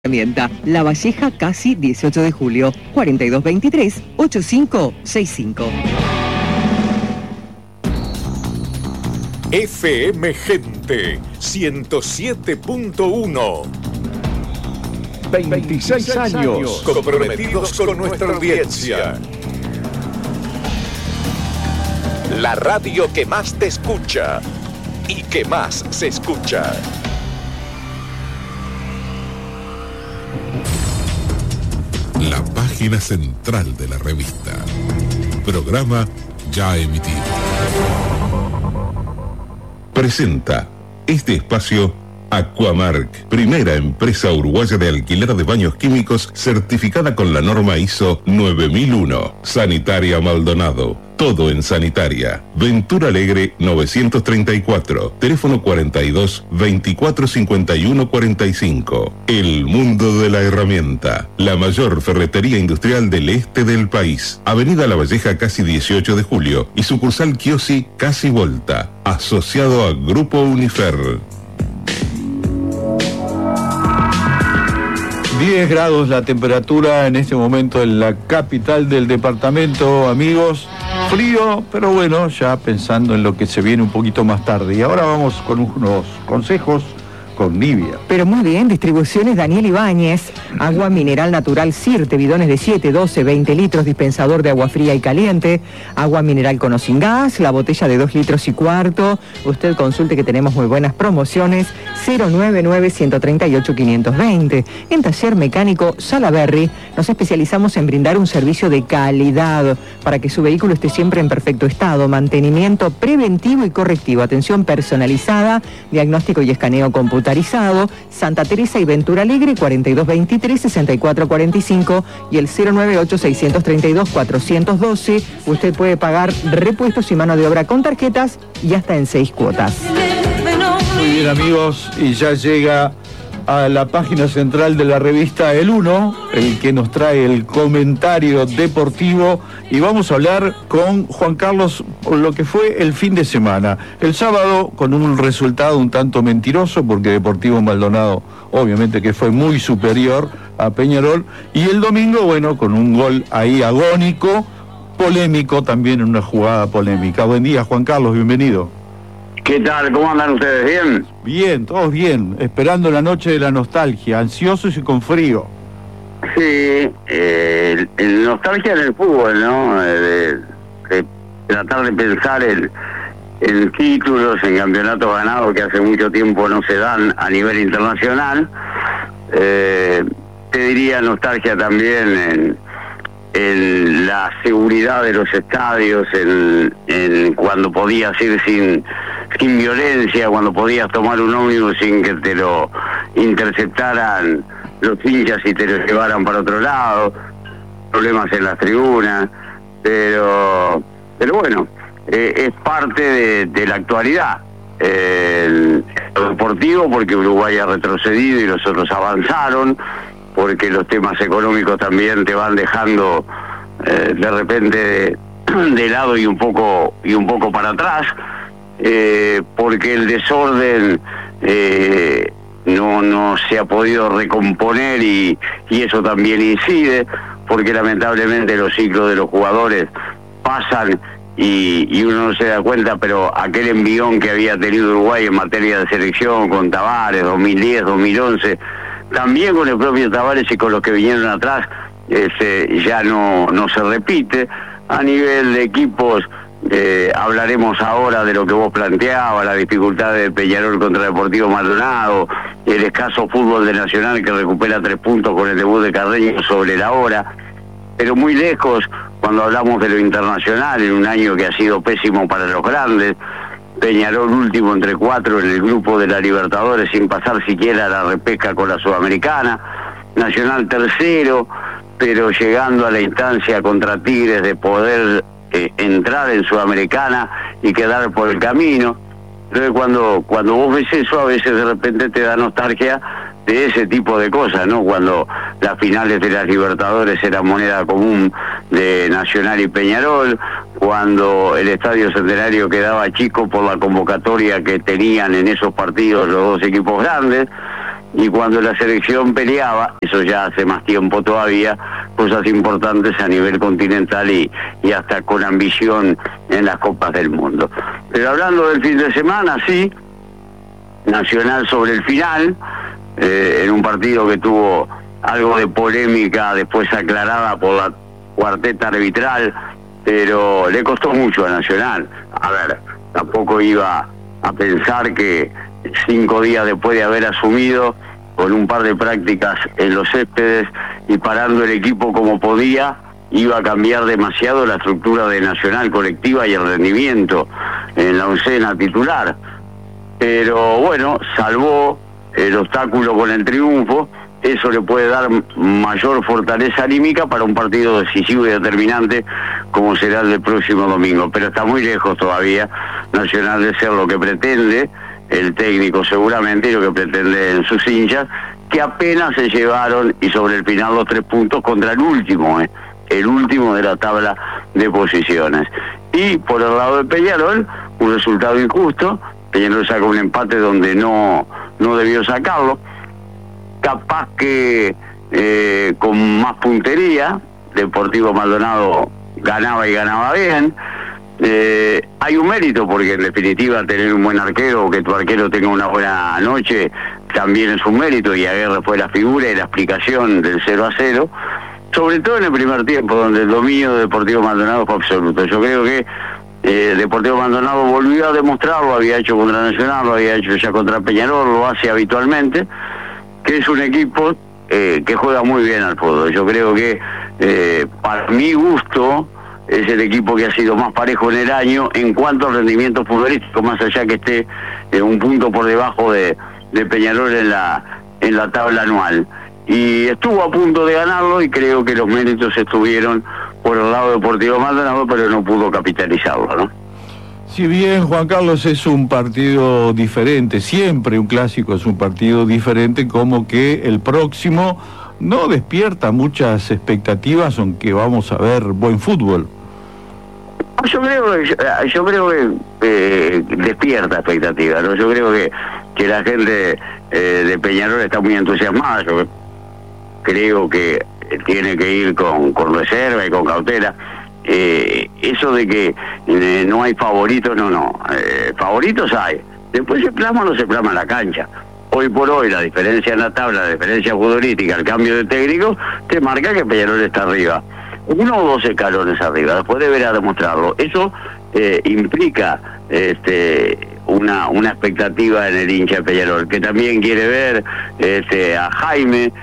Herramienta, La Valleja, casi 18 de julio, 4223-8565. FM Gente 107.1. 26 años comprometidos con nuestra audiencia. La radio que más te escucha y que más se escucha. La página central de la revista. Programa ya emitido. Presenta este espacio Aquamark, primera empresa uruguaya de alquiler de baños químicos certificada con la norma ISO 9001. Sanitaria Maldonado, todo en sanitaria. Ventura Alegre 934, teléfono 42 24 51 45. El mundo de la herramienta, la mayor ferretería industrial del este del país. Avenida La Valleja, casi 18 de julio y sucursal Kiosi, casi Volta, asociado a Grupo Unifer. 10 grados la temperatura en este momento en la capital del departamento, amigos. Frío, pero bueno, ya pensando en lo que se viene un poquito más tarde. Y ahora vamos con unos consejos con Nivea. Pero muy bien, distribuciones Daniel Ibáñez, agua mineral natural Sirte, bidones de 7, 12, 20 litros, dispensador de agua fría y caliente, agua mineral con o sin gas, la botella de 2 litros y cuarto. Usted consulte que tenemos muy buenas promociones, 099-138-520. En Taller Mecánico Salaberry nos especializamos en brindar un servicio de calidad para que su vehículo esté siempre en perfecto estado, mantenimiento preventivo y correctivo, atención personalizada, diagnóstico y escaneo computarizado. Santa Teresa y Ventura Alegre, 4223-6445 y el 098-632-412. Usted puede pagar repuestos y mano de obra con tarjetas y hasta en 6 cuotas. Muy bien, amigos, y ya llega a la página central de la revista El Uno, el que nos trae el comentario deportivo, y vamos a hablar con Juan Carlos por lo que fue el fin de semana. El sábado con un resultado un tanto mentiroso, porque Deportivo Maldonado obviamente que fue muy superior a Peñarol, y el domingo, bueno, con un gol ahí agónico, polémico también, en una jugada polémica. Buen día, Juan Carlos, bienvenido. ¿Qué tal? ¿Cómo andan ustedes? ¿Bien? Bien, todos bien, esperando la noche de la nostalgia, ansiosos y con frío. Sí, el nostalgia en el fútbol, ¿no? De tratar de pensar en títulos, en campeonatos ganados que hace mucho tiempo no se dan a nivel internacional. Te diría nostalgia también en la seguridad de los estadios, en cuando podías ir sin violencia, cuando podías tomar un ómnibus sin que te lo interceptaran los hinchas y te lo llevaran para otro lado, problemas en las tribunas, pero bueno, es parte de la actualidad. Lo deportivo, porque Uruguay ha retrocedido y los otros avanzaron, porque los temas económicos también te van dejando de repente de lado y un poco para atrás, porque el desorden no se ha podido recomponer y eso también incide, porque lamentablemente los ciclos de los jugadores pasan y uno no se da cuenta, pero aquel envión que había tenido Uruguay en materia de selección con Tavares, 2010, 2011, también con el propio Tavares y con los que vinieron atrás, ya no se repite. A nivel de equipos, hablaremos ahora de lo que vos planteabas, la dificultad de Peñarol contra Deportivo Maldonado, el escaso fútbol de Nacional que recupera 3 puntos con el debut de Carreño sobre la hora, pero muy lejos cuando hablamos de lo internacional, en un año que ha sido pésimo para los grandes. Peñarol último entre 4 en el grupo de la Libertadores sin pasar siquiera a la repesca con la Sudamericana. Nacional tercero, pero llegando a la instancia contra Tigres de poder entrar en Sudamericana y quedar por el camino. Entonces cuando vos ves eso, a veces de repente te da nostalgia de ese tipo de cosas, ¿no? Cuando las finales de las Libertadores eran moneda común de Nacional y Peñarol, cuando el Estadio Centenario quedaba chico por la convocatoria que tenían en esos partidos los dos equipos grandes, y cuando la selección peleaba, eso ya hace más tiempo todavía, cosas importantes a nivel continental y hasta con ambición en las Copas del Mundo. Pero hablando del fin de semana, sí, Nacional sobre el final, en un partido que tuvo algo de polémica después aclarada por la cuarteta arbitral, pero le costó mucho a Nacional. A ver, tampoco iba a pensar que 5 días después de haber asumido, con un par de prácticas en los céspedes y parando el equipo como podía, iba a cambiar demasiado la estructura de Nacional colectiva y el rendimiento en la oncena titular. Pero bueno, salvó el obstáculo con el triunfo. Eso le puede dar mayor fortaleza anímica para un partido decisivo y determinante como será el del próximo domingo. Pero está muy lejos todavía Nacional de ser lo que pretende el técnico seguramente y lo que pretenden sus hinchas, que apenas se llevaron y sobre el final los 3 puntos contra el último de la tabla de posiciones. Y por el lado de Peñarol, un resultado injusto. Peñarol saca un empate donde no debió sacarlo. Capaz que con más puntería, Deportivo Maldonado ganaba y ganaba bien. Hay un mérito porque en definitiva tener un buen arquero, que tu arquero tenga una buena noche, también es un mérito, y Aguirre fue la figura y la explicación del 0-0, sobre todo en el primer tiempo, donde el dominio de Deportivo Maldonado fue absoluto. Yo creo que Deportivo Maldonado volvió a demostrarlo, lo había hecho contra Nacional, lo había hecho ya contra Peñarol, lo hace habitualmente, que es un equipo que juega muy bien al fútbol. Yo creo que para mi gusto es el equipo que ha sido más parejo en el año en cuanto al rendimiento futbolístico, más allá que esté un punto por debajo de Peñarol en la tabla anual. Y estuvo a punto de ganarlo y creo que los méritos estuvieron por el lado Deportivo Maldonado, pero no pudo capitalizarlo, ¿no? Si bien, Juan Carlos, es un partido diferente, siempre un clásico es un partido diferente, como que el próximo no despierta muchas expectativas, aunque vamos a ver buen fútbol. Yo creo que despierta expectativas, ¿no? Yo creo que la gente de Peñarol está muy entusiasmada. Yo creo que tiene que ir con reserva y con cautela. Eso de que no hay favoritos, no. Favoritos hay. Después se plasma o no se plasma en la cancha. Hoy por hoy la diferencia en la tabla, la diferencia futbolística, el cambio de técnico, te marca que Peñarol está arriba. 1 o 2 escalones arriba, después deberá demostrarlo. Eso implica una expectativa en el hincha de Peñarol, que también quiere ver a Jaime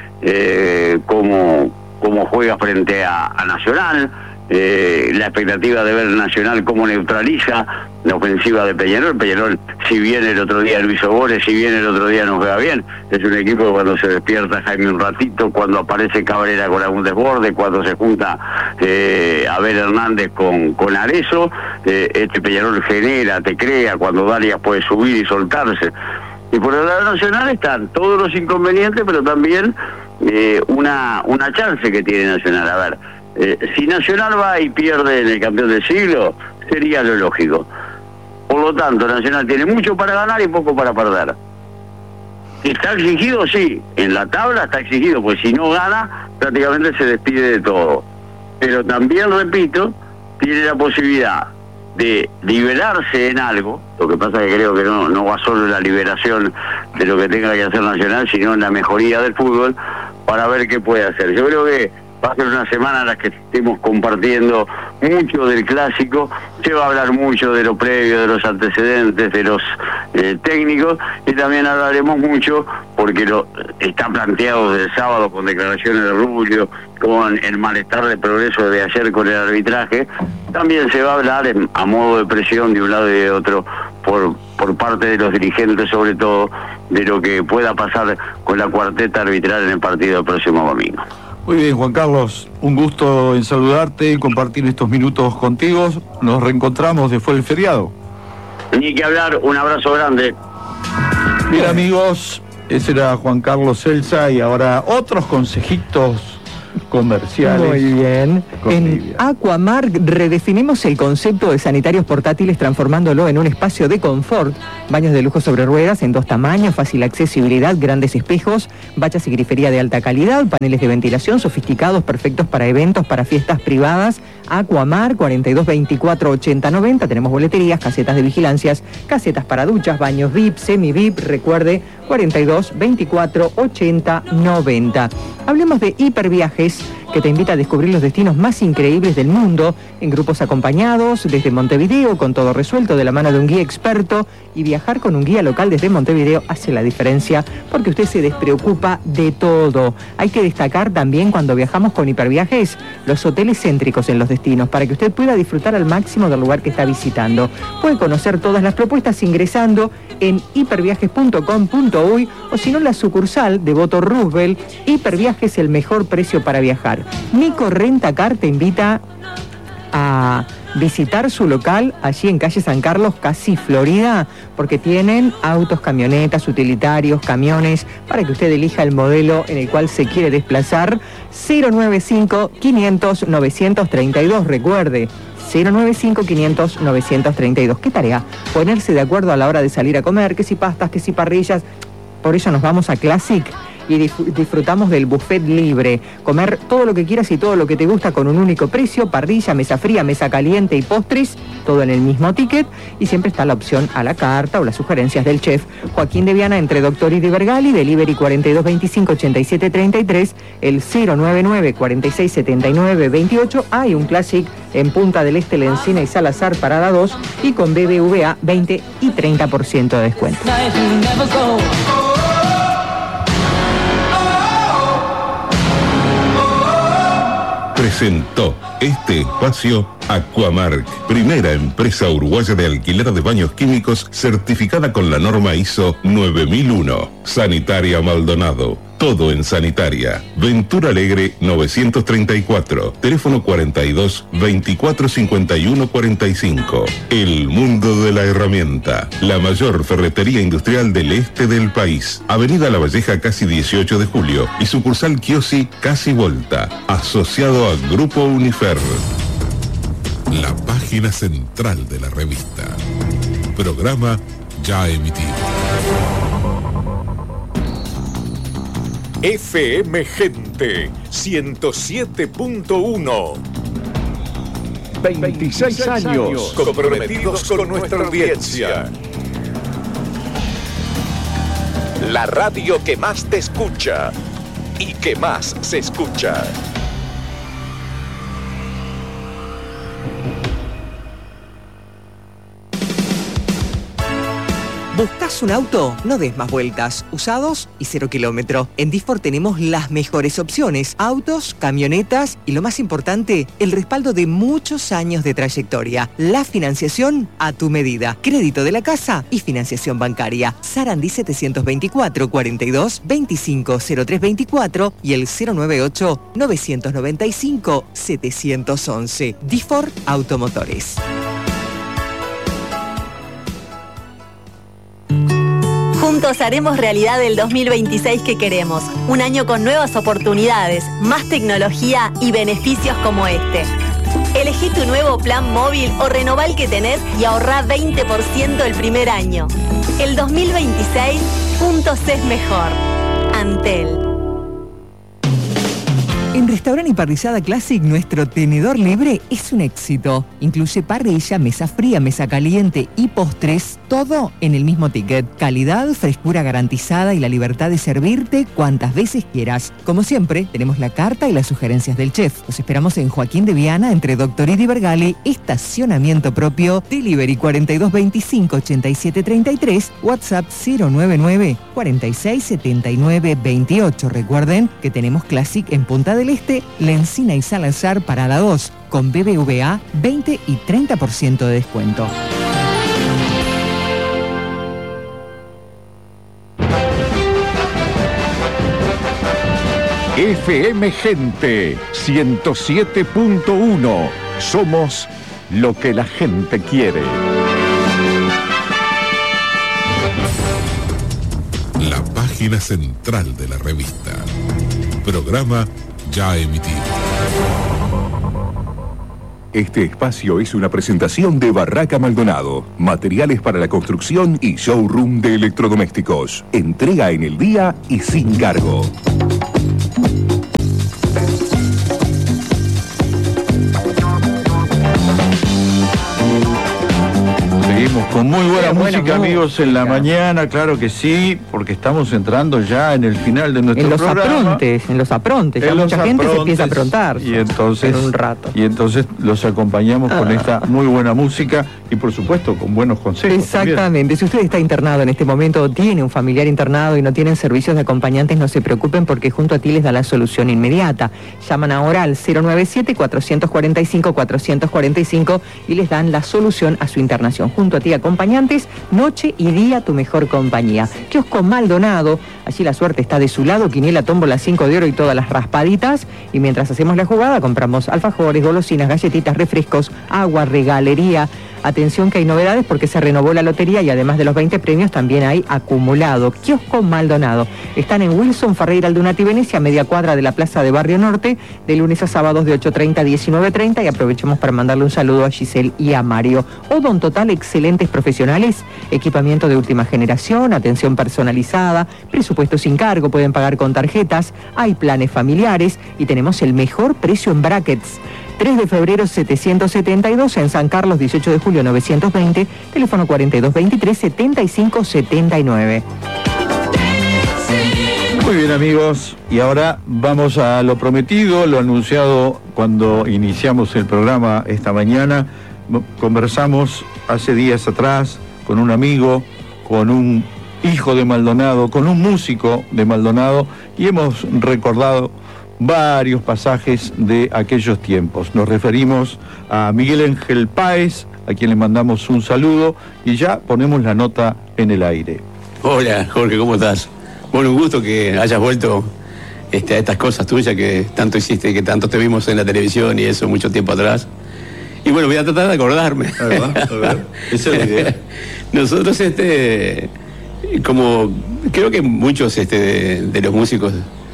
cómo juega frente a Nacional, la expectativa de ver Nacional cómo neutraliza la ofensiva de Peñarol. Peñarol, si bien el otro día no hizo goles, si bien el otro día no juega bien, es un equipo que cuando se despierta Jaime un ratito, cuando aparece Cabrera con algún desborde, cuando se junta Abel Hernández con Arezzo, Peñarol genera, te crea, cuando Darias puede subir y soltarse. Y por el lado nacional están todos los inconvenientes, pero también una chance que tiene Nacional. A ver, si Nacional va y pierde en el campeón del siglo, sería lo lógico. Por lo tanto, Nacional tiene mucho para ganar y poco para perder. ¿Está exigido? Sí. En la tabla está exigido, pues si no gana, prácticamente se despide de todo. Pero también, repito, tiene la posibilidad de liberarse en algo. Lo que pasa es que creo que no va solo en la liberación de lo que tenga que hacer Nacional, sino en la mejoría del fútbol, para ver qué puede hacer. Yo creo que va a ser una semana en la que estemos compartiendo mucho del clásico. Se va a hablar mucho de lo previo, de los antecedentes, de los técnicos, y también hablaremos mucho, porque está planteado desde el sábado con declaraciones de Rubio, con el malestar de Progreso de ayer con el arbitraje. También se va a hablar a modo de presión de un lado y de otro por parte de los dirigentes, sobre todo de lo que pueda pasar con la cuarteta arbitral en el partido del próximo domingo. Muy bien, Juan Carlos, un gusto en saludarte y compartir estos minutos contigo. Nos reencontramos después del feriado. Ni que hablar, un abrazo grande. Bien, amigos, ese era Juan Carlos Celsa, y ahora otros consejitos comerciales. Muy bien. Con En Livia. Aquamark redefinimos el concepto de sanitarios portátiles transformándolo en un espacio de confort. Baños de lujo sobre ruedas en 2 tamaños, fácil accesibilidad, grandes espejos, bañas y grifería de alta calidad, paneles de ventilación sofisticados, perfectos para eventos, para fiestas privadas. Aquamark 42248090. Tenemos boleterías, casetas de vigilancias, casetas para duchas, baños VIP, semi-VIP. Recuerde, 42248090. Hablemos de Hiperviajes, que te invita a descubrir los destinos más increíbles del mundo, en grupos acompañados, desde Montevideo, con todo resuelto, de la mano de un guía experto, y viajar con un guía local desde Montevideo hace la diferencia, porque usted se despreocupa de todo. Hay que destacar también, cuando viajamos con Hiperviajes, los hoteles céntricos en los destinos, para que usted pueda disfrutar al máximo del lugar que está visitando. Puede conocer todas las propuestas ingresando en hiperviajes.com.uy, o si no, la sucursal de Voto Roosevelt. Hiperviajes, el mejor precio para viajar. Nico Rentacar te invita a visitar su local allí en calle San Carlos, casi Florida, porque tienen autos, camionetas, utilitarios, camiones, para que usted elija el modelo en el cual se quiere desplazar. 095-500-932, recuerde, 095-500-932. ¿Qué tarea? Ponerse de acuerdo a la hora de salir a comer, que si pastas, que si parrillas. Por eso nos vamos a Classic y disfrutamos del buffet libre. Comer todo lo que quieras y todo lo que te gusta con un único precio, parrilla, mesa fría, mesa caliente y postres, todo en el mismo ticket, y siempre está la opción a la carta o las sugerencias del chef. Joaquín de Viana, entre Doctor y Vergali, delivery 4225-8733, el 099-4679-28. Hay un Classic en Punta del Este, La Encina y Salazar, Parada 2, y con BBVA 20 y 30% de descuento. Presentó este espacio Aquamark, primera empresa uruguaya de alquiler de baños químicos certificada con la norma ISO 9001. Sanitaria Maldonado, todo en sanitaria. Ventura Alegre 934, teléfono 42 24 51 45. El mundo de la herramienta, la mayor ferretería industrial del este del país. Avenida La Valleja, casi 18 de julio, y sucursal Kiosi, casi Volta, asociado a Grupo Unifer. La página central de la revista. Programa ya emitido. FM Gente 107.1. 26 años. Comprometidos con nuestra audiencia. La radio que más te escucha y que más se escucha. ¿Buscas un auto? No des más vueltas. Usados y 0 kilómetro. En Disfor tenemos las mejores opciones. Autos, camionetas y, lo más importante, el respaldo de muchos años de trayectoria. La financiación a tu medida. Crédito de la casa y financiación bancaria. Sarandí 724 42 25 0324 y el 098 995 711. Disfor Automotores. Juntos haremos realidad el 2026 que queremos. Un año con nuevas oportunidades, más tecnología y beneficios como este. Elegí tu nuevo plan móvil o renová el que tenés y ahorrá 20% el primer año. El 2026, juntos es mejor. Antel. En Restaurante y Parrillada Classic, nuestro tenedor libre es un éxito. Incluye parrilla, mesa fría, mesa caliente y postres, todo en el mismo ticket. Calidad, frescura garantizada y la libertad de servirte cuantas veces quieras. Como siempre, tenemos la carta y las sugerencias del chef. Los esperamos en Joaquín de Viana, entre Doctor y Vergali, estacionamiento propio, delivery 4225-8733, WhatsApp 099 4679 28. Recuerden que tenemos Classic en Punta del Este, La Encina y Salazar, Parada 2, con BBVA 20 y 30% de descuento. FM Gente 107.1. Somos lo que la gente quiere. La página central de la revista. Programa ya emitido. Este espacio es una presentación de Barraca Maldonado, materiales para la construcción y showroom de electrodomésticos. Entrega en el día y sin cargo. Seguimos con muy buena música, amigos, en la mañana, claro que sí, porque estamos entrando ya en el final de nuestro programa. En los aprontes, ya mucha gente se empieza a aprontar. Y entonces, en un rato. Y entonces los acompañamos con esta muy buena música y por supuesto con buenos consejos. Exactamente. También. Si usted está internado en este momento o tiene un familiar internado y no tienen servicios de acompañantes, no se preocupen porque junto a ti les da la solución inmediata. Llaman ahora al 097-445-445 y les dan la solución a su internación. Junto a ti acompañantes, noche y día tu mejor compañía. Kiosco Maldonado, allí la suerte está de su lado, quiniela, tómbola, 5 de oro y todas las raspaditas. Y mientras hacemos la jugada compramos alfajores, golosinas, galletitas, refrescos, agua, regalería. Atención que hay novedades porque se renovó la lotería y además de los 20 premios también hay acumulado. Kiosco Maldonado. Están en Wilson, Ferreira, Aldunate y Venecia, media cuadra de la Plaza de Barrio Norte, de lunes a sábados de 8:30 a 19:30 y aprovechemos para mandarle un saludo a Giselle y a Mario. Odon Total, excelentes profesionales, equipamiento de última generación, atención personalizada, presupuesto sin cargo, pueden pagar con tarjetas, hay planes familiares y tenemos el mejor precio en brackets. 3 de febrero 772, en San Carlos 18 de julio 920, teléfono 4223-7579. Muy bien, amigos, y ahora vamos a lo prometido, lo anunciado cuando iniciamos el programa esta mañana. Conversamos hace días atrás con un amigo, con un hijo de Maldonado, con un músico de Maldonado y hemos recordado varios pasajes de aquellos tiempos. Nos referimos a Miguel Ángel Páez, a quien le mandamos un saludo y ya ponemos la nota en el aire. Hola, Jorge, ¿cómo estás? Bueno, un gusto que hayas vuelto a estas cosas tuyas que tanto hiciste, que tanto te vimos en la televisión y eso mucho tiempo atrás. Y bueno, voy a tratar de acordarme. A ver, esa es la idea. Nosotros, como creo que muchos de los músicos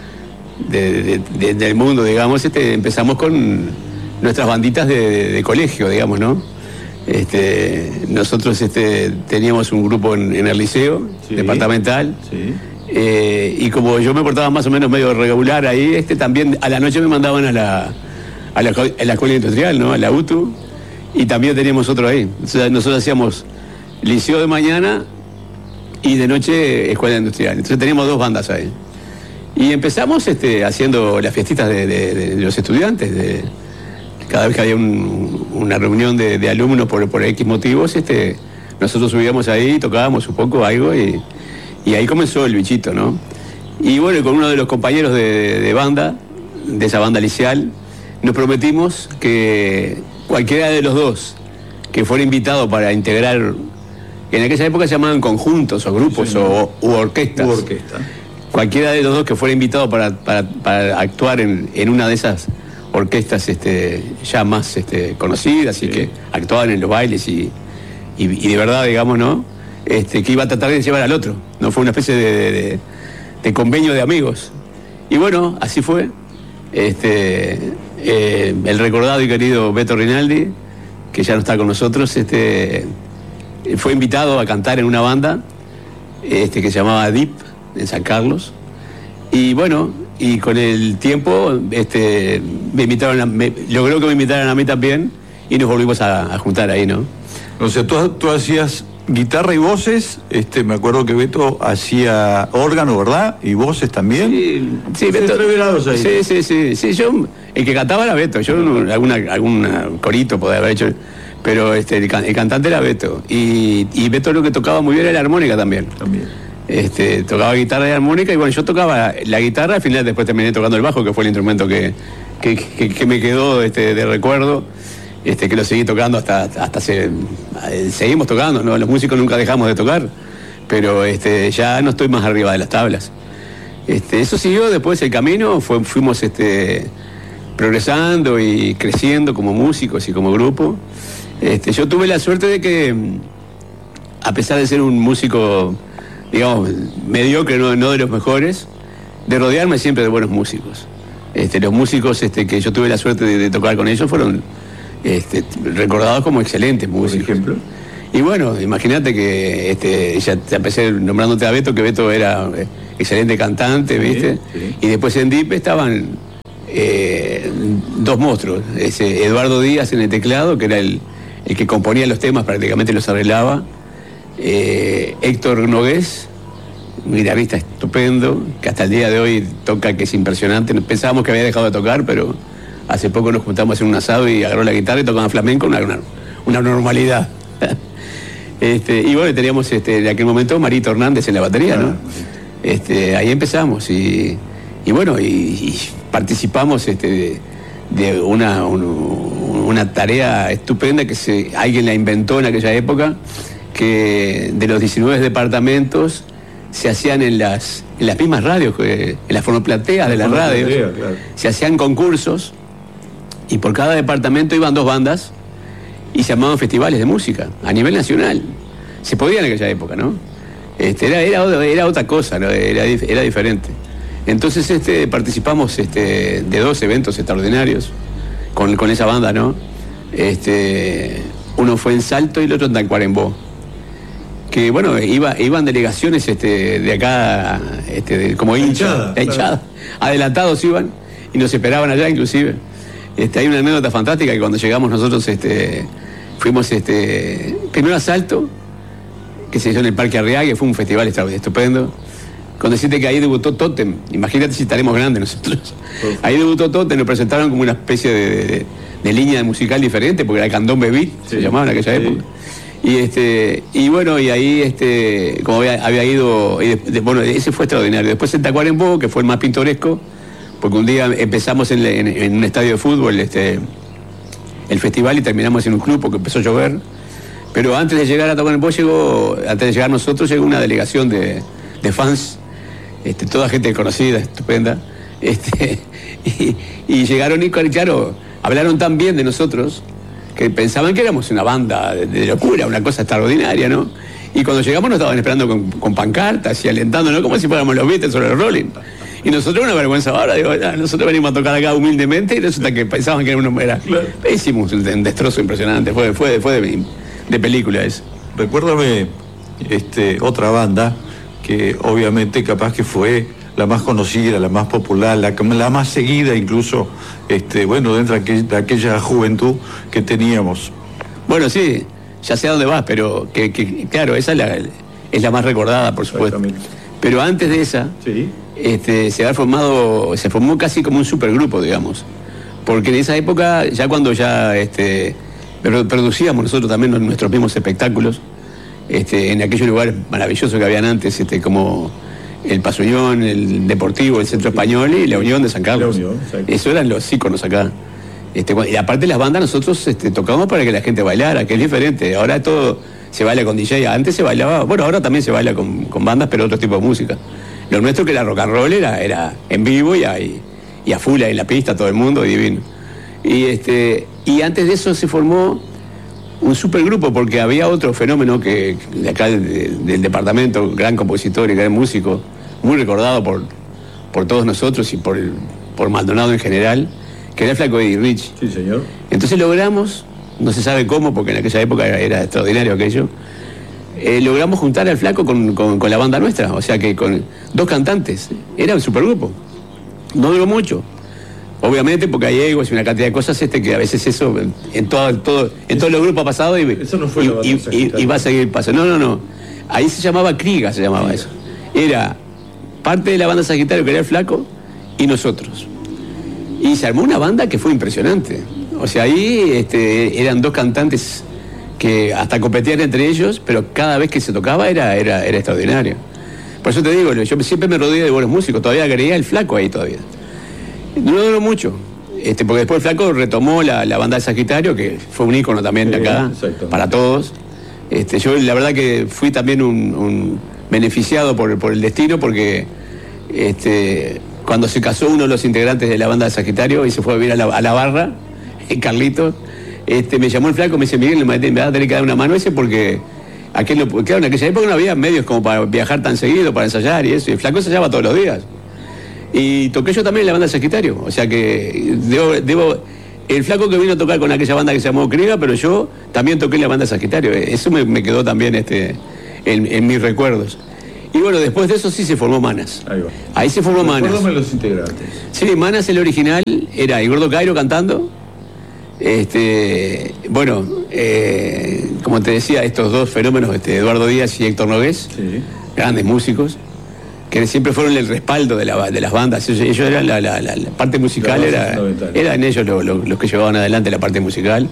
del mundo, digamos, empezamos con nuestras banditas de colegio, digamos, ¿no? Nosotros teníamos un grupo en el liceo, sí, departamental, sí. Y como yo me portaba más o menos medio regular ahí, también a la noche me mandaban a la escuela industrial, ¿no? A la UTU, y también teníamos otro ahí. O sea, nosotros hacíamos liceo de mañana y de noche escuela industrial. Entonces teníamos 2 bandas ahí. Y empezamos haciendo las fiestitas de los estudiantes. Cada vez que había una reunión de alumnos por X motivos, nosotros subíamos ahí, tocábamos un poco algo y ahí comenzó el bichito, ¿no? Y bueno, con uno de los compañeros de banda, de esa banda liceal, nos prometimos que cualquiera de los dos que fuera invitado para integrar, en aquella época se llamaban conjuntos o grupos, sí, u orquestas. Cualquiera de los dos que fuera invitado para actuar en una de esas orquestas ya más conocidas, sí, y que actuaban en los bailes y de verdad, digamos, ¿no? Que iba a tratar de llevar al otro. No fue una especie de convenio de amigos. Y bueno, así fue. El recordado y querido Beto Rinaldi, que ya no está con nosotros, fue invitado a cantar en una banda que se llamaba Deep, en San Carlos, y bueno, y con el tiempo me invitaron logró que me invitaran a mí también y nos volvimos a juntar ahí, ¿no? O sea, tú hacías guitarra y voces, me acuerdo que Beto hacía órgano, ¿verdad? Y voces también. Sí, Beto. Ahí. Sí, yo, el que cantaba era Beto, yo algún corito podía haber hecho, pero el cantante era Beto, y Beto lo que tocaba muy bien era la armónica también. Tocaba guitarra y armónica, y bueno, yo tocaba la guitarra, al final después terminé tocando el bajo, que fue el instrumento que me quedó de recuerdo, que lo seguí tocando hasta seguimos tocando, ¿no? Los músicos nunca dejamos de tocar, pero ya no estoy más arriba de las tablas. Eso siguió después el camino, fuimos progresando y creciendo como músicos y como grupo. Yo tuve la suerte de que, a pesar de ser un músico, digamos, mediocre, no de los mejores, de rodearme siempre de buenos músicos. Los músicos que yo tuve la suerte de tocar con ellos fueron recordados como excelentes músicos. Por ejemplo. Y bueno, imagínate que ya empecé nombrándote a Beto, que Beto era excelente cantante, ¿viste? Sí. Y después en DIP estaban dos monstruos. Eduardo Díaz en el teclado, que era el que componía los temas, prácticamente los arreglaba. Héctor Nogués, un guitarrista estupendo, que hasta el día de hoy toca, que es impresionante. Pensábamos que había dejado de tocar, pero hace poco nos juntamos en un asado y agarró la guitarra y tocaba flamenco, una normalidad. Y bueno, teníamos en aquel momento Marito Hernández en la batería, ¿no? Ahí empezamos y bueno, y participamos de una tarea estupenda que alguien la inventó en aquella época, que de los 19 departamentos se hacían en las mismas radios, en las fonoplateas de las radios, claro. Se hacían concursos y por cada departamento iban 2 bandas y se llamaban festivales de música a nivel nacional. Se podía en aquella época, ¿no? Era otra cosa, ¿no? Era diferente. Entonces participamos de 2 eventos extraordinarios con esa banda, ¿no? Uno fue en Salto y el otro en Tacuarembó. Que bueno, iban delegaciones de acá, como hinchada. Adelantados iban y nos esperaban allá inclusive. Hay una anécdota fantástica que cuando llegamos nosotros fuimos primero a Salto, que se hizo en el Parque Arriague, fue un festival estupendo. Cuando deciste que ahí debutó Totem, imagínate si estaremos grandes nosotros. Ahí debutó Totem, nos presentaron como una especie de línea musical diferente, porque era Candombe Beat, se llamaba en aquella época. Y bueno, y ahí como había ido, bueno, ese fue extraordinario. Después en Tacuarembó, que fue el más pintoresco, porque un día empezamos en un estadio de fútbol el festival y terminamos en un club porque empezó a llover. Pero antes de llegar a Tacuarembó antes de llegar nosotros, llegó una delegación de fans, toda gente conocida, estupenda, y llegaron y claro, hablaron tan bien de nosotros que pensaban que éramos una banda de locura, una cosa extraordinaria, ¿no? Y cuando llegamos nos estaban esperando con pancartas y alentándonos como si fuéramos los Beatles o los Rolling. Y nosotros, una vergüenza ahora, nosotros venimos a tocar acá humildemente y resulta que pensaban que era hicimos un destrozo impresionante, fue de película eso. Recuérdame otra banda que obviamente capaz que fue la más conocida, la más popular, la más seguida incluso, bueno, dentro de aquella juventud que teníamos. Bueno, sí, ya sé a dónde vas, pero que claro, esa es la más recordada, por supuesto. Pero antes de esa, sí. Se formó casi como un supergrupo, digamos. Porque en esa época, ya cuando producíamos nosotros también nuestros mismos espectáculos, en aquellos lugares maravillosos que habían antes, como el Pasuñón, el Deportivo, el Centro Español y la Unión de San Carlos. Eso eran los íconos acá. Y aparte de las bandas, nosotros tocamos para que la gente bailara, que es diferente. Ahora todo se baila con DJ. Antes se bailaba, bueno, ahora también se baila con bandas, pero otro tipo de música. Lo nuestro, que era rock and roll, era en vivo y a full en la pista, todo el mundo, divino. Y antes de eso se formó un supergrupo, porque había otro fenómeno que de acá del departamento, gran compositor y gran músico, muy recordado por todos nosotros y por Maldonado en general, que era el Flaco Eddie Rich. Sí, señor. Entonces logramos, no se sabe cómo, porque en aquella época era extraordinario aquello, logramos juntar al Flaco con la banda nuestra, o sea que con 2 cantantes, era un supergrupo. No duró mucho. Obviamente, porque hay egos y una cantidad de cosas que a veces eso en todo los grupos ha pasado eso no fue y va a seguir pasando. No. Ahí se llamaba Kriga, se llamaba eso. Era parte de la banda Sagitario, que era el Flaco, y nosotros. Y se armó una banda que fue impresionante. O sea, ahí eran 2 cantantes que hasta competían entre ellos, pero cada vez que se tocaba era extraordinario. Por eso te digo, yo siempre me rodeé de buenos músicos, todavía agregué el Flaco ahí todavía. No duró mucho, porque después el Flaco retomó la banda de Sagitario, que fue un ícono también de acá, para todos. Yo la verdad que fui también un beneficiado por el destino, porque cuando se casó uno de los integrantes de la banda de Sagitario y se fue a vivir a la barra, Carlitos, me llamó el Flaco, me dice: Miguel, me va a tener que dar una mano porque claro, en aquella época no había medios como para viajar tan seguido, para ensayar y eso, y el Flaco ensayaba todos los días. Y toqué yo también en la banda Sagitario, o sea que el flaco que vino a tocar con aquella banda que se llamó Kriega, pero yo también toqué en la banda Sagitario, eso me quedó también en mis recuerdos. Y bueno, después de eso sí se formó Manas. Ahí se formó Manas. Recuérdame los integrantes. Sí, Manas, el original, era el Gordo Cairo cantando. Bueno, como te decía, estos dos fenómenos, Eduardo Díaz y Héctor Nogués, grandes músicos, que siempre fueron el respaldo de las bandas. Ellos eran la parte musical, eran ellos los que llevaban adelante la parte musical.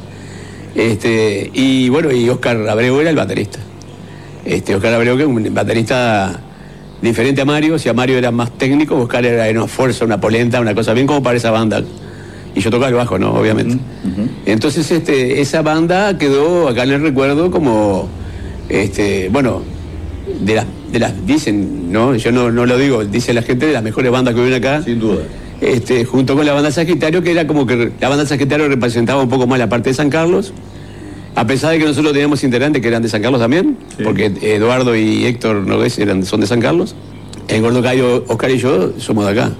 Y bueno, y Oscar Abreu era el baterista. Oscar Abreu, que es un baterista diferente a Mario. Si a Mario era más técnico, Oscar era una fuerza, una polenta, una cosa bien como para esa banda. Y yo tocaba el bajo, ¿no? Obviamente. Entonces, esa banda quedó acá en el recuerdo como, bueno, de las dicen, ¿no? Yo no lo digo, dice la gente, de las mejores bandas que viven acá. Sin duda. Junto con la banda Sagitario, que era como que la banda Sagitario representaba un poco más la parte de San Carlos, a pesar de que nosotros teníamos integrantes que eran de San Carlos también, porque Eduardo y Héctor Nogués son de San Carlos. El Gordo Cayo, Oscar y yo somos de acá.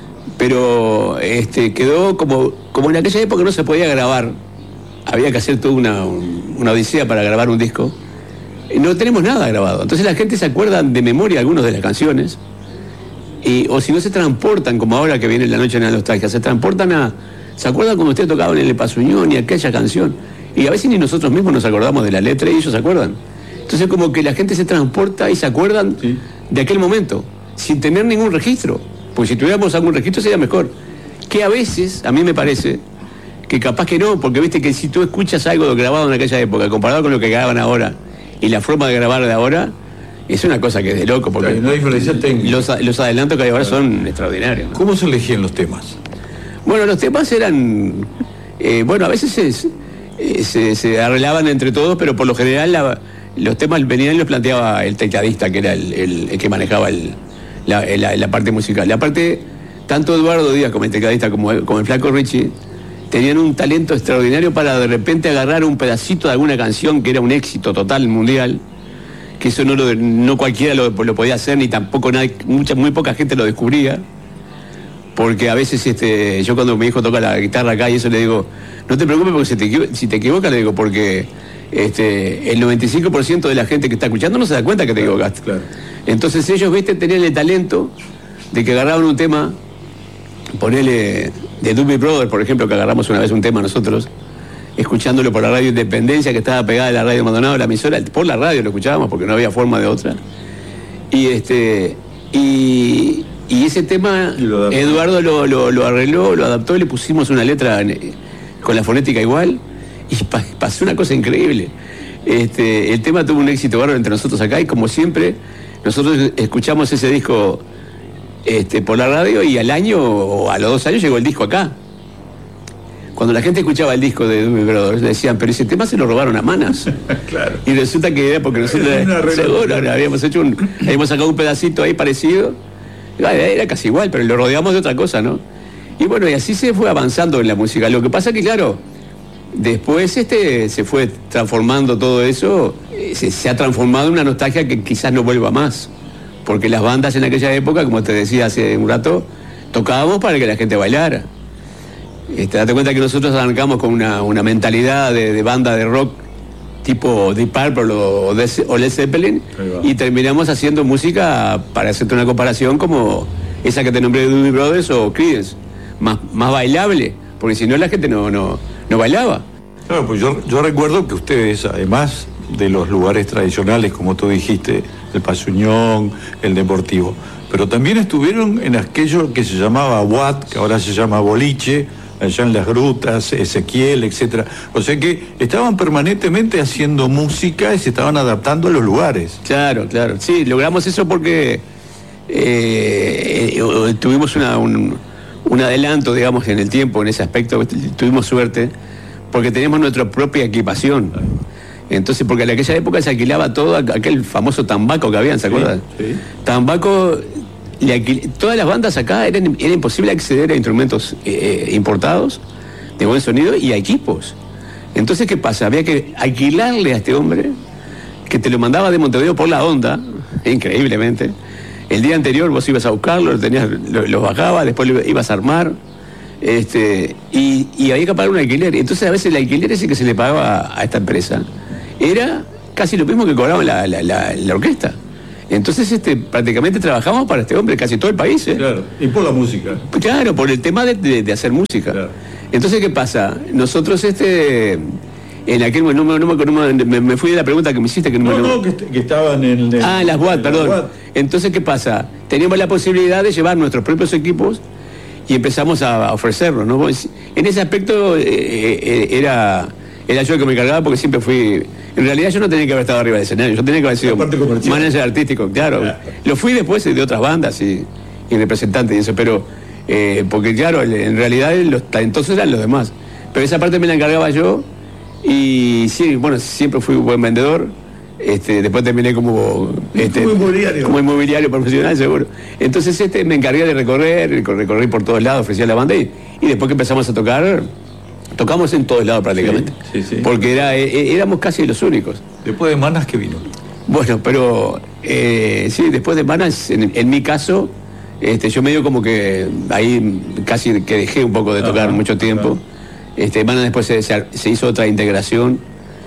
Pero quedó como en aquella época no se podía grabar, había que hacer toda una odisea para grabar un disco. No tenemos nada grabado, entonces la gente se acuerda de memoria algunas de las canciones, o si no se transportan, como ahora que viene la noche en la nostalgia, se acuerdan cuando ustedes tocaban en el Pasuñón y aquella canción, y a veces ni nosotros mismos nos acordamos de la letra y ellos se acuerdan. Entonces como que la gente se transporta y se acuerdan de aquel momento, sin tener ningún registro. Porque si tuviéramos algún registro sería mejor. Que a veces, a mí me parece, que capaz que no, porque viste que si tú escuchas algo grabado en aquella época, comparado con lo que graban ahora, y la forma de grabar de ahora, es una cosa que es de loco, porque no hay diferencia técnica. Los adelantos que hay ahora son extraordinarios, ¿no? ¿Cómo se elegían los temas? Bueno, los temas eran, bueno, a veces se arreglaban entre todos, pero por lo general los temas venían y los planteaba el tecladista, que era el que manejaba la parte musical. La parte, tanto Eduardo Díaz como el tecladista como el flaco Richie tenían un talento extraordinario para de repente agarrar un pedacito de alguna canción que era un éxito total mundial, que eso no cualquiera lo podía hacer, ni tampoco muy poca gente lo descubría, porque a veces yo cuando mi hijo toca la guitarra acá y eso le digo, no te preocupes porque si te equivocas, le digo, porque el 95% de la gente que está escuchando no se da cuenta que te equivocaste. Claro. Entonces ellos, tenían el talento de que agarraban un tema, ponele de Doobie Brothers, por ejemplo, que agarramos una vez un tema nosotros, escuchándolo por la radio Independencia, que estaba pegada a la radio Maldonado, la emisora, por la radio lo escuchábamos porque no había forma de otra. Y ese tema Eduardo lo arregló, lo adaptó y le pusimos una letra con la fonética igual, y pasó una cosa increíble. El tema tuvo un éxito bárbaro entre nosotros acá, y como siempre nosotros escuchamos ese disco por la radio, y al año o a los 2 años llegó el disco acá. Cuando la gente escuchaba el disco de Doobie Brothers, decían, pero ese tema se lo robaron a Manas. Claro. Y resulta que era porque nosotros seguro habíamos sacado un pedacito ahí parecido, era casi igual, pero lo rodeamos de otra cosa, ¿no? Y bueno, y así se fue avanzando en la música. Lo que pasa que, claro, después se fue transformando todo eso, se ha transformado en una nostalgia que quizás no vuelva más, porque las bandas en aquella época, como te decía hace un rato, tocábamos para que la gente bailara. Date cuenta que nosotros arrancamos con una mentalidad de banda de rock tipo Deep Purple o Led Zeppelin, y terminamos haciendo música, para hacerte una comparación, como esa que te nombré de Doobie Brothers o Creedence, más bailable, porque si no la gente no bailaba. Claro, pues yo recuerdo que ustedes, además de los lugares tradicionales, como tú dijiste, el Pasuñón, el Deportivo, pero también estuvieron en aquello que se llamaba Watt, que ahora se llama Boliche, allá en las grutas, Ezequiel, etcétera. O sea que estaban permanentemente haciendo música y se estaban adaptando a los lugares. Claro. Sí, logramos eso porque tuvimos un adelanto, digamos, en el tiempo, en ese aspecto. Tuvimos suerte porque teníamos nuestra propia equipación. Entonces, porque en aquella época se alquilaba todo aquel famoso tambaco que habían, ¿se acuerdan? Sí. Tambaco, todas las bandas acá era imposible acceder a instrumentos importados de buen sonido y a equipos. Entonces, ¿qué pasa? Había que alquilarle a este hombre, que te lo mandaba de Montevideo por la onda, increíblemente, El día anterior vos ibas a buscarlo, los bajabas, después lo ibas a armar, y había que pagar un alquiler. Entonces a veces el alquiler ese que se le pagaba a esta empresa era casi lo mismo que cobraba la orquesta. Entonces prácticamente trabajamos para este hombre casi todo el país. Claro, y por la música. Claro, por el tema de hacer música. Claro. Entonces, ¿qué pasa? Nosotros en aquel momento, me fui de la pregunta que me hiciste. Que estaban en... las BUAT, perdón. Entonces, ¿qué pasa? Teníamos la posibilidad de llevar nuestros propios equipos y empezamos a ofrecerlos, ¿no? En ese aspecto era yo el que me encargaba porque siempre fui... En realidad yo no tenía que haber estado arriba del escenario, yo tenía que haber sido manager artístico, claro. Lo fui después de otras bandas y representantes y eso, pero... porque claro, en realidad los talentosos eran los demás. Pero esa parte me la encargaba yo y sí, bueno, siempre fui un buen vendedor. Después terminé como inmobiliario profesional, seguro. Entonces me encargué de recorrí por todos lados, ofrecía la banda y después que empezamos a tocar, tocamos en todos lados prácticamente. Sí. Porque éramos casi los únicos. Después de Manas, ¿qué vino? Bueno, pero sí, después de Manas, en mi caso, yo medio como que ahí casi que dejé un poco de tocar mucho tiempo. Manas después se hizo otra integración.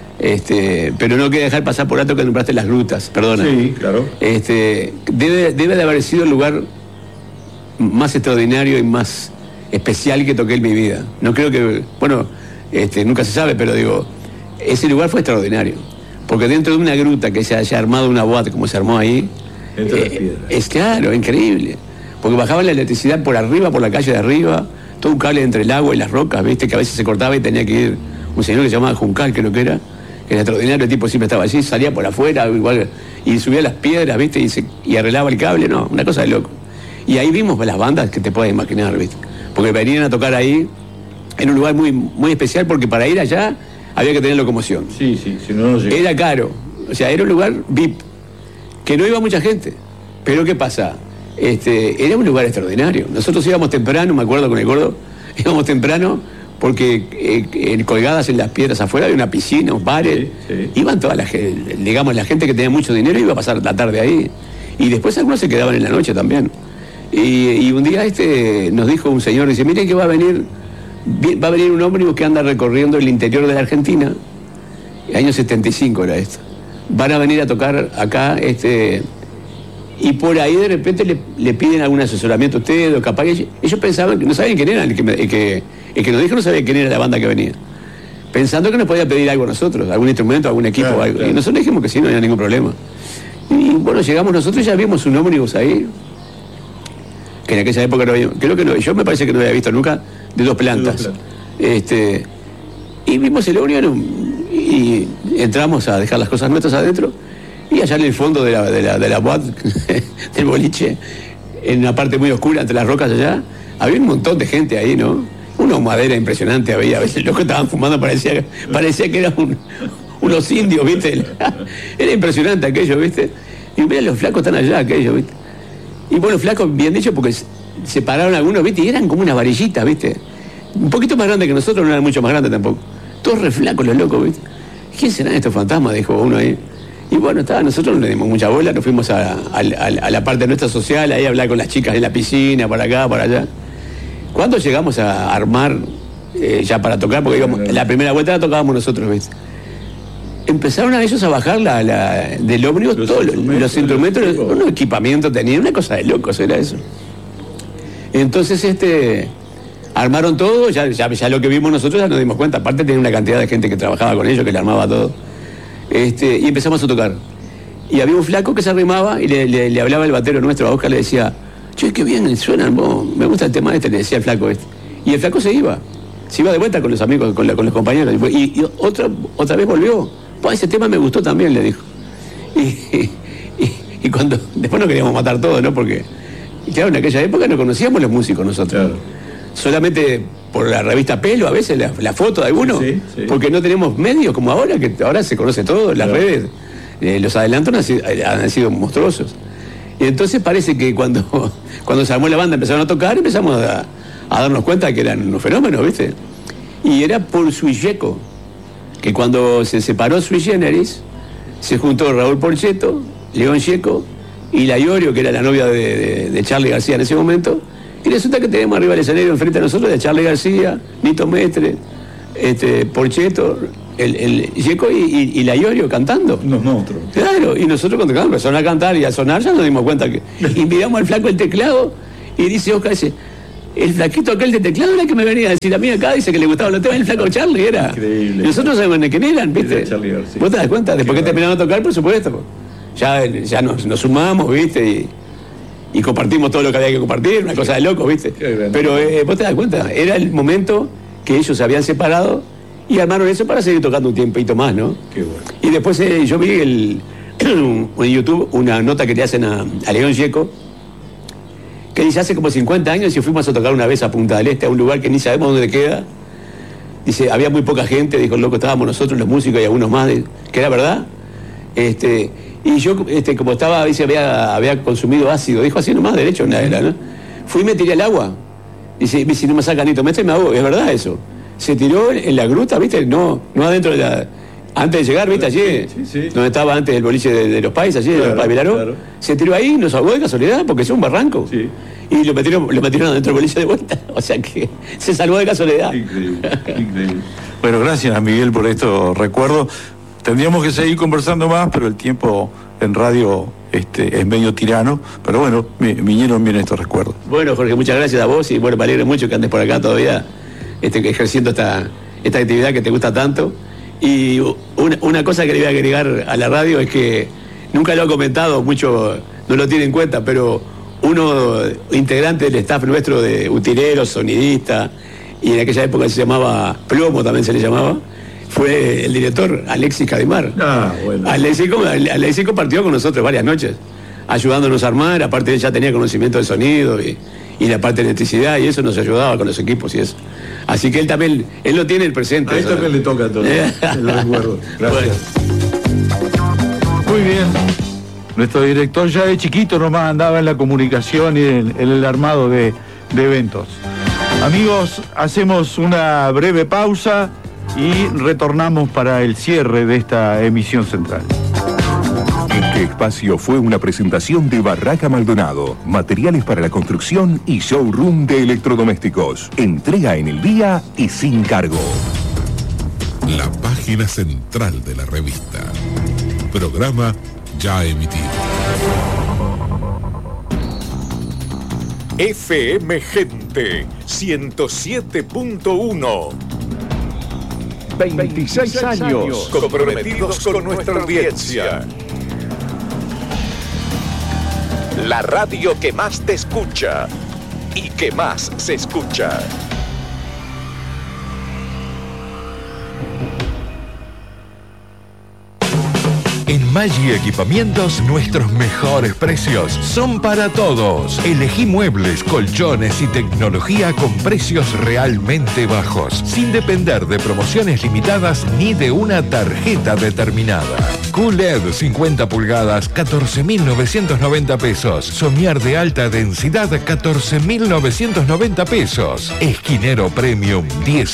Pero no quería dejar pasar por alto que nombraste Las Grutas, perdona. Sí, claro. Debe de haber sido el lugar más extraordinario y más especial que toqué en mi vida. No creo que, bueno, nunca se sabe, pero digo, ese lugar fue extraordinario. Porque dentro de una gruta que se haya armado una boate como se armó ahí, es claro, increíble. Porque bajaba la electricidad por arriba, por la calle de arriba, todo un cable entre el agua y las rocas, viste, que a veces se cortaba y tenía que ir un señor que se llamaba Juncal, creo que era extraordinario, el tipo siempre estaba allí, salía por afuera, igual, y subía las piedras, viste, y arreglaba el cable, no, una cosa de loco. Y ahí vimos las bandas que te puedes imaginar, viste, porque venían a tocar ahí, en un lugar muy, muy especial, porque para ir allá había que tener locomoción. Sí, si no llegaba. Era caro, o sea, era un lugar VIP, que no iba mucha gente, pero ¿qué pasa? Era un lugar extraordinario. Nosotros íbamos temprano, me acuerdo con el gordo, íbamos temprano, porque colgadas en las piedras afuera había una piscina, un bares, iban toda la gente, digamos, la gente que tenía mucho dinero iba a pasar la tarde ahí, y después algunos se quedaban en la noche también. Y un día nos dijo un señor, dice, miren que va a venir un ómnibus que anda recorriendo el interior de la Argentina, año 75 era esto, van a venir a tocar acá, y por ahí de repente le piden algún asesoramiento a ustedes, o capaz que ellos pensaban que no sabían quién era, el que nos dijo no sabía quién era la banda que venía, pensando que nos podía pedir algo a nosotros, algún instrumento, algún equipo, claro, algo. Claro. Y nosotros dijimos que sí, no había ningún problema. Y bueno, llegamos nosotros y ya vimos un ómnibus ahí, que en aquella época no había, creo que no, yo me parece que no había visto nunca, de 2 plantas. Y vimos el ómnibus y entramos a dejar las cosas nuestras adentro, y allá en el fondo de la boat, del boliche, en una parte muy oscura entre las rocas allá, había un montón de gente ahí, ¿no? Una humadera impresionante había, a veces los que estaban fumando parecía que eran unos indios, ¿viste? Era impresionante aquello, ¿viste? Y mira, los flacos están allá, aquellos, ¿viste? Y bueno, flacos, bien dicho, porque se pararon algunos, ¿viste? Y eran como unas varillitas, ¿viste? Un poquito más grandes que nosotros, no eran mucho más grandes tampoco. Todos re flacos los locos, ¿viste? ¿Quién serán estos fantasmas?, dijo uno ahí. Y bueno, nosotros no le dimos mucha bola, nos fuimos a la parte nuestra social, ahí a hablar con las chicas en la piscina, para acá, para allá. Cuando llegamos a armar, ya para tocar, porque íbamos, la primera vuelta la tocábamos nosotros, ¿viste? Empezaron a ellos a bajar del ómnibus todos los instrumentos, unos equipamientos tenían, una cosa de locos era eso. Entonces armaron todo, ya lo que vimos nosotros ya nos dimos cuenta, aparte tenía una cantidad de gente que trabajaba con ellos, que le armaba todo. Y empezamos a tocar. Y había un flaco que se arrimaba y le hablaba el batero nuestro, a Oscar, le decía, che, qué bien suenan, me gusta el tema le decía el flaco Y el flaco se iba de vuelta con los amigos, con los compañeros. Y otra vez volvió. Ese tema me gustó también, le dijo. Y cuando después nos queríamos matar todos, ¿no? Porque, claro, en aquella época no conocíamos los músicos nosotros. Claro. Solamente por la revista Pelo, a veces la foto de alguno, sí. Porque no tenemos medios como ahora, que ahora se conoce todo, las redes, los adelantos han sido monstruosos. Y entonces parece que cuando se armó la banda empezaron a tocar, empezamos a darnos cuenta que eran unos fenómenos, ¿viste? Y era por Sui Yeco, que cuando se separó Sui Generis, se juntó Raúl Porchetto, León Gieco y la Iorio, que era la novia de Charly García en ese momento, y resulta que teníamos arriba del escenario enfrente a nosotros de Charly García, Nito Mestre, Porcheto, el Yeco y la Iorio cantando. Nosotros. Claro, y nosotros cuando empezaron a cantar y a sonar ya nos dimos cuenta que... Y miramos al flaco el teclado y dice Oscar, dice, el flaquito aquel de teclado era el que me venía a decir a mí acá, dice que le gustaban los temas, el flaco Charly era. Increíble. Y nosotros sabemos quién eran, ¿viste? ¿Vos te das cuenta? Después que terminaron a tocar, por supuesto. Ya nos sumamos, ¿viste? Y compartimos todo lo que había que compartir, una cosa de locos, ¿viste? Pero vos te das cuenta, era el momento que ellos se habían separado y armaron eso para seguir tocando un tiempito más, ¿no? Qué bueno. Y después yo vi en YouTube una nota que le hacen a León Gieco, que dice, hace como 50 años y fuimos a tocar una vez a Punta del Este, a un lugar que ni sabemos dónde queda. Dice, había muy poca gente, dijo, loco, estábamos nosotros, los músicos y algunos más, que era verdad. Y yo, como estaba, dice, había consumido ácido, dijo así nomás, derecho, ¿no? Fui y me tiré al agua. Dice, si no me saca Nito Mestre, me ahogo. Es verdad eso. Se tiró en la gruta, ¿viste? No adentro de la... Antes de llegar, ¿viste? Allí, donde estaba antes el boliche de los Pais, allí, claro, de Vilaró. Claro. Se tiró ahí, nos ahogó de casualidad, porque es un barranco. Sí. Y lo metieron adentro del boliche de vuelta. O sea que se salvó de casualidad. Increíble, increíble. Bueno, gracias a Miguel por estos recuerdos. Tendríamos que seguir conversando más, pero el tiempo en radio es medio tirano. Pero bueno, me vinieron bien estos recuerdos. Bueno, Jorge, muchas gracias a vos y bueno, me alegro mucho que andes por acá todavía ejerciendo esta actividad que te gusta tanto. Y una cosa que le voy a agregar a la radio es que nunca lo he comentado, mucho no lo tiene en cuenta, pero uno integrante del staff nuestro de utilero, sonidista, y en aquella época se llamaba Plomo, también se le llamaba, fue el director Alexis Cadimar. Bueno. Alexis compartió con nosotros varias noches, ayudándonos a armar, aparte él ya tenía conocimiento del sonido y la parte de electricidad, y eso nos ayudaba con los equipos y eso. Así que él lo tiene el presente. A él también le toca todo, lo recuerdo. Gracias. Bueno. Muy bien. Nuestro director ya de chiquito nomás andaba en la comunicación y en el armado de eventos. Amigos, hacemos una breve pausa y retornamos para el cierre de esta emisión central. Este espacio fue una presentación de Barraca Maldonado, materiales para la construcción y showroom de electrodomésticos. Entrega en el día y sin cargo. La página central de la revista. Programa ya emitido. FM Gente 107.1. 26 años comprometidos con nuestra audiencia. La radio que más te escucha y que más se escucha. En Maggi Equipamientos, nuestros mejores precios son para todos. Elegí muebles, colchones y tecnología con precios realmente bajos, sin depender de promociones limitadas ni de una tarjeta determinada. QLED 50 pulgadas, 14.990 pesos. Somier de alta densidad, 14.990 pesos. Esquinero Premium,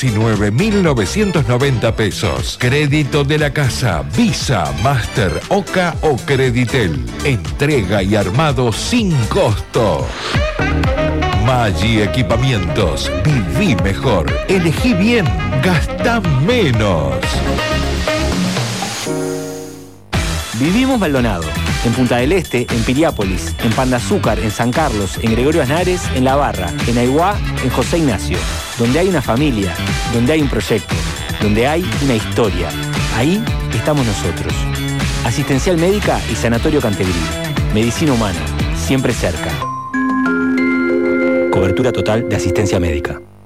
19.990 pesos. Crédito de la casa, Visa, Master, Oca o Creditel. Entrega y armado sin costo. Maggi Equipamientos. Viví mejor. Elegí bien. Gastá menos. Vivimos Maldonado. En Punta del Este, en Piriápolis, en Pan de Azúcar, en San Carlos, en Gregorio Aznares, en La Barra, en Aiguá, en José Ignacio. Donde hay una familia, donde hay un proyecto, donde hay una historia. Ahí estamos nosotros. Asistencial Médica y Sanatorio Cantegrí. Medicina Humana, siempre cerca. Cobertura total de asistencia médica.